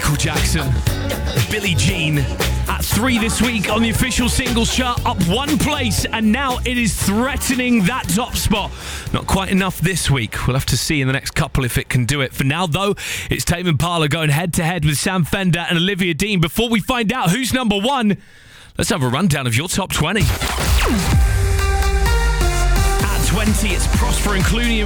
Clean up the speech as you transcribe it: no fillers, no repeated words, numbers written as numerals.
Michael Jackson, Billie Jean. At 3 this week on the official singles chart, up 1 place, and now it is threatening that top spot. Not quite enough this week. We'll have to see in the next couple if it can do it. For now, though, it's Tame Impala going head-to-head with Sam Fender and Olivia Dean. Before we find out who's number 1, let's have a rundown of your top 20. At 20, it's Prosper and Clooney